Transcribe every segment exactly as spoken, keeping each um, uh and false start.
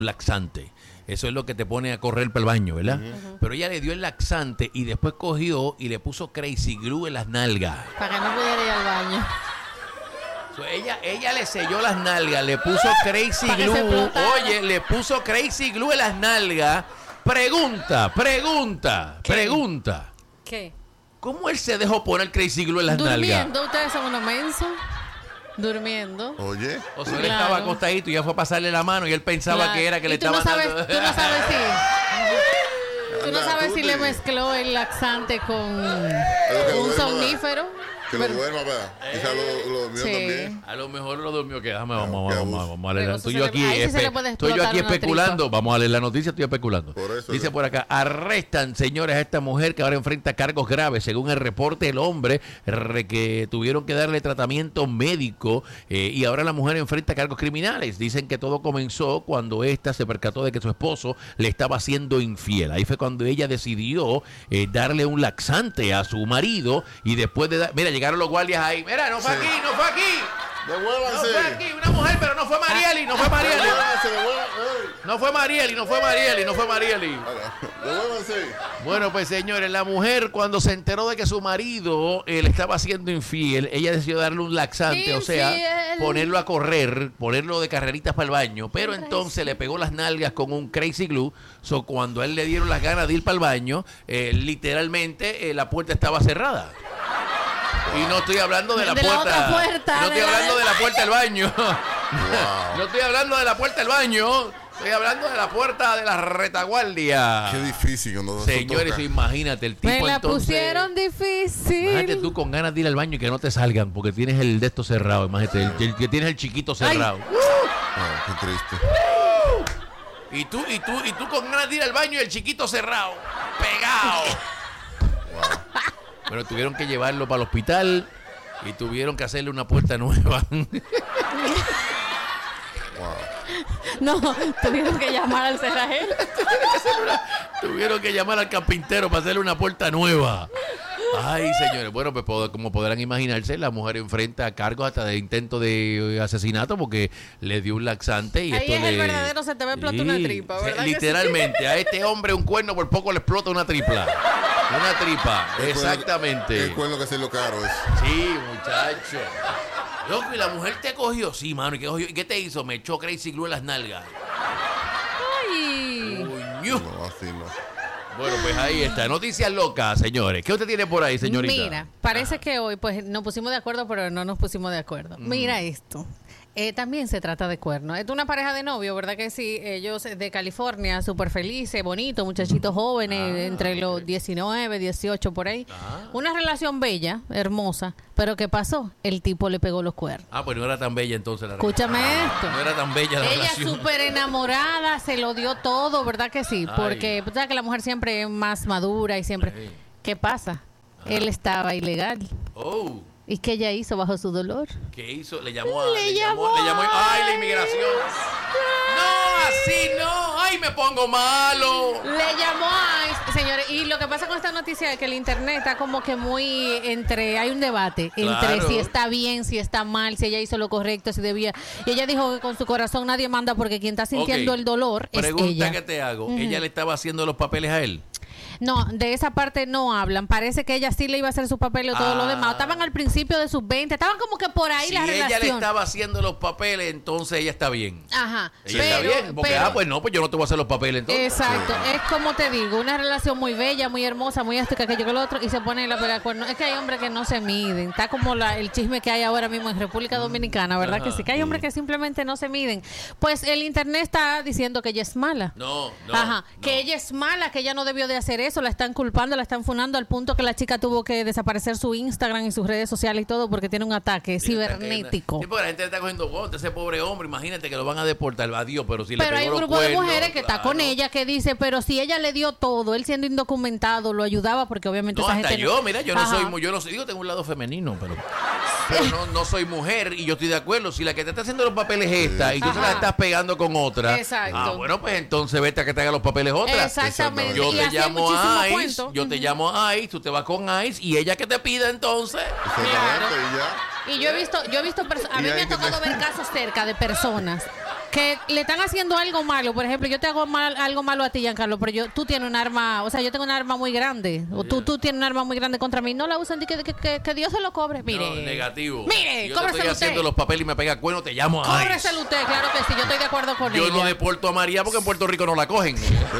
laxante. Eso es lo que te pone a correr para el baño, ¿verdad? Uh-huh. Pero ella le dio el laxante y después cogió y le puso Crazy Glue en las nalgas. Para que no pudiera ir al baño. So, ella, ella le selló las nalgas, le puso Crazy Glue. Oye, le puso Crazy Glue en las nalgas. Pregunta, pregunta, ¿Qué? pregunta. ¿Qué? ¿Cómo él se dejó poner Crazy Glue en las Durmiendo, nalgas? Durmiendo, ustedes son unos mensos. Durmiendo. Oye. O sea, él claro. estaba acostadito y ya fue a pasarle la mano y él pensaba claro. que era que le estaba no sabes, dando... Tú no sabes si... Tú no sabes si le mezcló el laxante con un somnífero. Que lo duerma, ¿verdad? Quizá lo, lo durmió sí. también. A lo mejor lo durmió. Que déjame, vamos, vamos, vamos, vamos a leer. Estoy yo aquí, le, espe- estoy yo aquí especulando. Vamos a leer la noticia, estoy especulando. Por eso, Dice ¿no? por acá, arrestan, señores, a esta mujer que ahora enfrenta cargos graves. Según el reporte, el hombre re, que tuvieron que darle tratamiento médico eh, y ahora la mujer enfrenta cargos criminales. Dicen que todo comenzó cuando esta se percató de que su esposo le estaba siendo infiel. Ahí fue cuando ella decidió eh, darle un laxante a su marido y después de dar... Mira, llegaron los guardias ahí. Mira, no fue sí. aquí, no fue aquí. Devuélvanse. No fue aquí, una mujer, pero no fue Marieli, no fue Marieli. No fue Marieli, no fue Marieli, no fue Marieli. Devuélvanse. Bueno, pues señores, la mujer cuando se enteró de que su marido eh, le estaba siendo infiel, ella decidió darle un laxante, infiel. o sea, ponerlo a correr, ponerlo de carreritas para el baño, pero entonces le pegó las nalgas con un Crazy Glue, so cuando a él le dieron las ganas de ir para el baño, eh, literalmente eh, la puerta estaba cerrada. Y no estoy hablando de la de puerta. La puerta. No estoy de hablando la... de la puerta del baño. Wow. No estoy hablando de la puerta del baño. Estoy hablando de la puerta de la retaguardia. Qué difícil cuando Señores, imagínate el tipo Me la entonces, pusieron difícil. Imagínate tú con ganas de ir al baño y que no te salgan porque tienes el de esto cerrado. Imagínate, el, el que tienes el chiquito cerrado. Uh. Oh, qué triste. Uh. Y tú, y tú, y tú con ganas de ir al baño y el chiquito cerrado. Pegado. Wow. Pero tuvieron que llevarlo para el hospital y tuvieron que hacerle una puerta nueva. Wow. No, tuvieron que llamar al cerrajero. Tuvieron que llamar al carpintero para hacerle una puerta nueva. Ay, señores. Bueno, pues como podrán imaginarse, la mujer enfrenta a cargos hasta de intento de asesinato porque le dio un laxante. Y ahí esto es le... el verdadero, se te va a explotar sí. una tripa, ¿verdad? Literalmente, sí? A este hombre un cuerno por poco le explota una tripla. Una tripa, el exactamente. Cuerno, el cuerno que se lo caro es. Sí, muchacho. Loco, y la mujer te cogió. Sí, mano, ¿y qué cogió? ¿Y qué te hizo? Me echó Crazy Glue en las nalgas. Ay. No, así no. Bueno, pues ahí está. Noticias locas, señores. ¿Qué usted tiene por ahí, señorita? Mira, parece Ajá. que hoy pues nos pusimos de acuerdo, pero no nos pusimos de acuerdo. Mm. Mira esto. Eh, también se trata de cuernos. Es una pareja de novios, ¿verdad que sí? Ellos de California, súper felices, bonitos, muchachitos jóvenes, ah, entre okay. los diecinueve, dieciocho, por ahí. Ah. Una relación bella, hermosa, pero ¿qué pasó? El tipo le pegó los cuernos. Ah, pues no era tan bella entonces la relación. Escúchame ah, esto. No era tan bella la Ella relación. Ella súper enamorada, se lo dio todo, ¿verdad que sí? Ay. Porque, ¿sabes que la mujer siempre es más madura y siempre... Ay. ¿Qué pasa? Ah. Él estaba ilegal. Oh. ¿Y qué ella hizo bajo su dolor? ¿Qué hizo? Le llamó a... Le, le llamó, llamó, le llamó ¡ay, la inmigración! ¡No, así no! ¡Ay, me pongo malo! Le llamó a... Señores, y lo que pasa con esta noticia es que el internet está como que muy entre... Hay un debate claro. entre si está bien, si está mal, si ella hizo lo correcto, si debía... Y ella dijo que con su corazón nadie manda porque quien está sintiendo okay. el dolor es Pregunta ella. Pregunta que te hago. Uh-huh. ¿Ella le estaba haciendo los papeles a él? No, de esa parte no hablan. Parece que ella sí le iba a hacer su papel y todo ah. lo demás. Estaban al principio de sus veinte. Estaban como que por ahí si la relación. Si ella le estaba haciendo los papeles, entonces ella está bien. Ajá. Ella pero, está bien. Porque, pero, ah, pues no, pues yo no te voy a hacer los papeles entonces. Exacto. Sí. Es como te digo, una relación muy bella, muy hermosa, muy esto que aquello que lo otro, y se pone la pega cuerno. Es que hay hombres que no se miden. Está como la, el chisme que hay ahora mismo en República Dominicana, ¿verdad? Ajá, que sí, que hay hombres sí. que simplemente no se miden. Pues el internet está diciendo que ella es mala. No, no. Ajá. No. Que ella es mala, que ella no debió de hacer eso, la están culpando, la están funando al punto que la chica tuvo que desaparecer su Instagram y sus redes sociales y todo porque tiene un ataque sí, cibernético. Sí, porque la gente le está cogiendo votos, ese pobre hombre, imagínate que lo van a deportar, adiós, pero si pero le pegó hay un grupo cuernos, de mujeres que claro. está con ella que dice, pero si ella le dio todo, él siendo indocumentado, lo ayudaba porque obviamente no, esa hasta gente yo, no... mira, yo no Ajá. soy, yo no soy, digo, tengo un lado femenino, pero, pero no, no soy mujer y yo estoy de acuerdo, si la que te está haciendo los papeles es esta y tú Ajá. se la estás pegando con otra, exacto. Ah, bueno, pues entonces vete a que te haga los papeles otra. Exactamente. Yo y te llamo a Ice, cuento. yo te uh-huh. llamo a Ice, tú te vas con Ice y ella que te pida entonces. Claro. Y yo he visto, yo he visto perso- a mí me ha tocado ver casos cerca de personas que le están haciendo algo malo. Por ejemplo, yo te hago mal, algo malo a ti, Giancarlo, pero yo, tú tienes un arma, o sea, yo tengo un arma muy grande. O tú, tú tienes un arma muy grande contra mí. No la usan, que, que, que, que Dios se lo cobre. Mire. No, negativo. Mire, yo te estoy haciendo usted. los papeles y me pega cuerno, te llamo a Cóbreselo usted, claro que sí, yo estoy de acuerdo con yo ella. Yo no deporto a María porque en Puerto Rico no la cogen.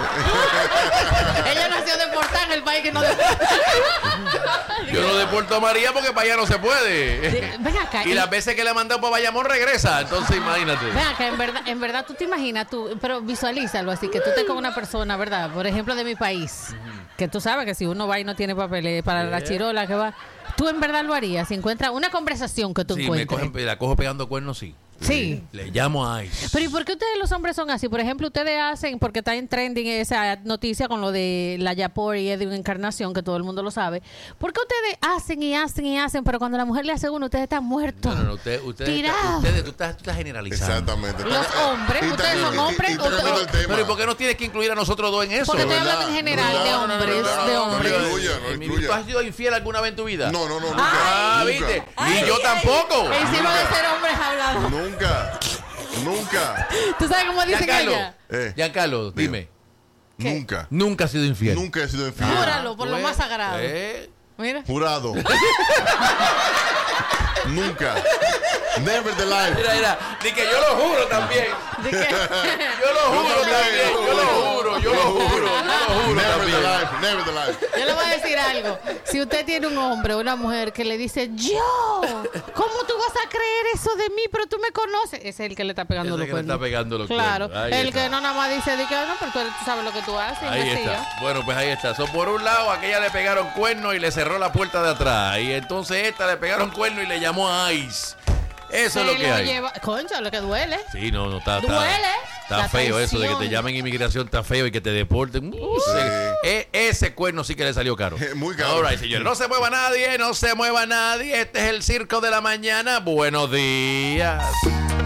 Ella nació deportada en el país que no deporta. Yo no deporto a María porque para allá no se puede. De, ven acá. Y las veces que le he mandado para Bayamón regresa. Entonces imagínate. Ven acá, en verdad, en verdad tú te imaginas, tú, pero visualízalo así, que tú estés con una persona, ¿verdad? Por ejemplo, de mi país, uh-huh. que tú sabes que si uno va y no tiene papeles para yeah. la chirola que va, tú en verdad lo harías, si encuentras una conversación que tú sí, encuentres. Sí, me cogen, la cojo pegando cuernos, sí. Sí. Le llamo a Ice. Pero ¿y por qué ustedes los hombres son así? Por ejemplo, ustedes hacen, porque está en trending esa noticia con lo de la Yapor y Edwin Encarnación, que todo el mundo lo sabe. ¿Por qué ustedes hacen y hacen y hacen, pero cuando la mujer le hace uno, ustedes están muertos? No, no, no, usted, ustedes, está, ustedes, tú estás, tú estás generalizando. Exactamente. Los hombres, y, ustedes y, son y, hombres. Y, y, o, pero ¿y por qué nos tienes que incluir a nosotros dos en eso? Porque estoy hablando en general no, de hombres, no, no, de hombres. No, no, incluya, no incluya. ¿Tú has sido infiel alguna vez en tu vida? No, no, no, nunca. Ah, nunca. ¿viste? Ay, y yo ay, tampoco. Ay, encima de ser hombres hablando. Nunca. Nunca. ¿Tú sabes cómo dicen Giancarlo, ella? Eh. Giancarlo, dime. ¿Qué? Nunca. Nunca has sido infiel. Nunca he sido infiel. Júralo, por lo más sagrado. ¿Eh? Mira. Jurado. Nunca. Never the life. Mira, mira. Di que yo lo juro también. ¿De qué? Yo lo juro yo también. Yo lo juro, yo lo juro. Yo lo juro Never también. the life. Never the life. Yo le voy a decir algo. Si usted tiene un hombre o una mujer que le dice, yo, ¿cómo tú vas a creer eso de mí? Pero tú me conoces. Ese es el que le está pegando Ese los que cuernos. le está pegando los claro. cuernos. Ahí El está. que no nada más dice, di que no, pero tú, tú sabes lo que tú haces. Ahí investiga. está. Bueno, pues ahí está. So, por un lado, a aquella le pegaron cuernos y le cerró la puerta de atrás. Y entonces esta le pegaron cuernos y le llamó a Ice. Eso Se es lo que lo hay. Lleva... Concha, lo que duele. Sí, no, no está. Duele. Está, está La feo eso de que te traición. llamen inmigración, está feo y que te deporten. Uh, Sí. se- e- ese cuerno sí que le salió caro. Muy caro. All right, señores. No se mueva nadie, no se mueva nadie. Este es el circo de la mañana. Buenos días.